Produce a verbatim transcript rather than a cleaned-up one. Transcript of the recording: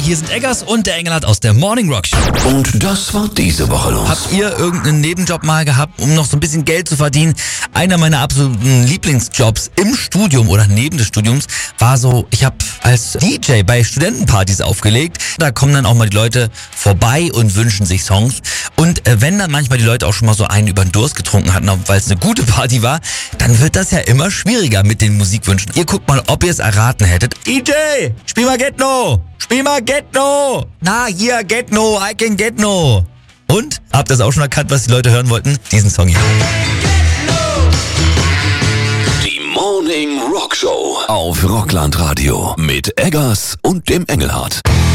hier sind Eggers und der Engelhardt aus der Morning Rock Show. Und das war diese Woche los. Habt ihr irgendeinen Nebenjob mal gehabt, um noch so ein bisschen Geld zu verdienen? Einer meiner absoluten Lieblingsjobs im Studium oder neben des Studiums war so, ich habe als D J bei Studentenpartys aufgelegt. Da kommen dann auch mal die Leute vorbei und wünschen sich Songs. Und äh, wenn dann manchmal die Leute auch schon mal so einen über den Durst getrunken hatten, weil es eine gute Party war, dann wird das ja immer schwieriger mit den Musikwünschen. Ihr guckt mal, ob ihr es erraten hättet. D J, spiel mal Get No! Spiel mal Get No! Na, hier, Get No, I can Get No! Und? Habt ihr das auch schon erkannt, was die Leute hören wollten? Diesen Song hier. Die Morning Rock Show auf Rockland Radio mit Eggers und dem Engelhardt.